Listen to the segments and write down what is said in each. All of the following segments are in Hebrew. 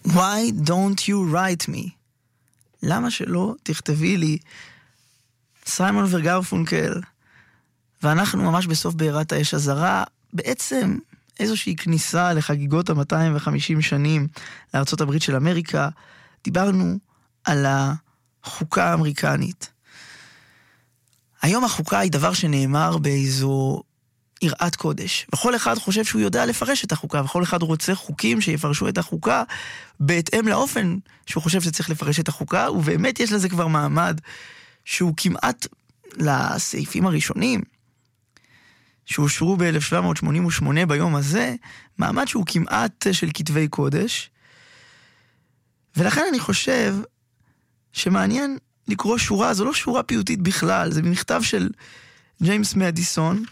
Why don't you write me? למה שלא תכתבי לי? סיימון וגרפונקל. ואנחנו ממש בסוף בעירת האש הזרה, בעצם איזושהי כניסה לחגיגות ה-250 שנים לארצות הברית של אמריקה, דיברנו על החוקה האמריקנית. היום החוקה היא דבר שנאמר באיזו יראת קודש, וכל אחד חושב שהוא יודע לפרש את החוקה, וכל אחד רוצה חוקים שיפרשו את החוקה בהתאם לאופן שהוא חושב שצריך לפרש את החוקה, ובאמת יש לזה כבר מעמד שהוא כמעט לסעיפים הראשונים, שאושרו ב-1788 ביום הזה, מעמד שהוא כמעט של כתבי קודש, ולכן אני חושב שמעניין לקרוא שורה, זו לא שורה פיוטית בכלל, זה מכתב של ג'יימס מדיסון,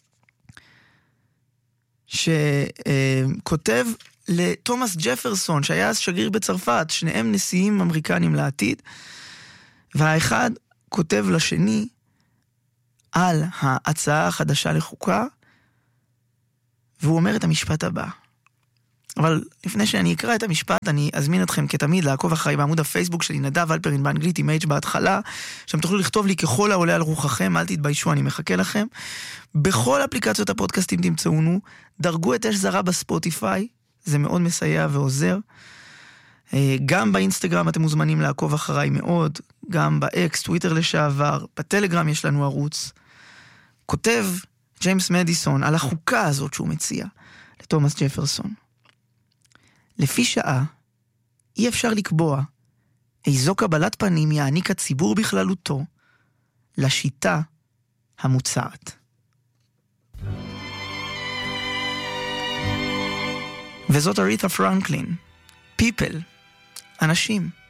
שכותב לתומאס ג'פרסון, שהיה אז שגריר בצרפת, שניהם נשיאים אמריקנים לעתיד, והאחד כותב לשני על ההצעה החדשה לחוקה, והוא אומר את המשפט הבא. אבל לפני שאני אקרא את המשפט, אני אזמין אתכם כתמיד לעקוב אחריי בעמוד הפייסבוק שלי, נדב אלפרין באנגלית עם H בהתחלה, שם תוכלו לכתוב לי ככל העולה על רוחכם, אל תתביישו, אני מחכה לכם. בכל אפליקציות הפודקאסטים תמצאונו, דרגו את אש זרה בספוטיפיי, זה מאוד מסייע ועוזר. גם באינסטגרם אתם מוזמנים לעקוב אחריי מאוד, גם באקס, טוויטר לשעבר, בטלגרם יש לנו ערוץ. כותב ג'יימס מדיסון על החוקה הזאת שהוא מציע לתומאס ג'פרסון. לפי שעה, אי אפשר לקבוע איזו קבלת פנים יעניק הציבור בכללותו לשיטה המוצעת. וזאת אריתה פרנקלין. People, אנשים.